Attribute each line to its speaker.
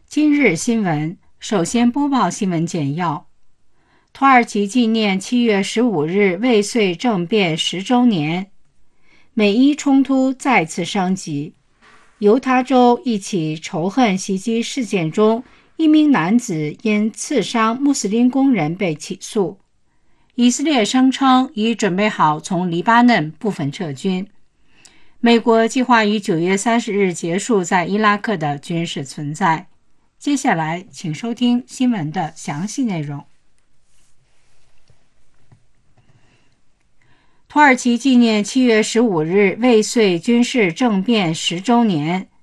Speaker 1: 今日新闻，首先播报新闻简要。土耳其纪念7月15日未遂政变10周年，美伊冲突再次升级。犹他州一起仇恨袭击事件中，一名男子因刺伤穆斯林工人被起诉。以色列声称已准备好从黎巴嫩部分撤军。美国计划于9月30日结束在伊拉克的军事存在。接下来，请收听新闻的详细内容。土耳其纪念7月15日未遂军事政变10周年，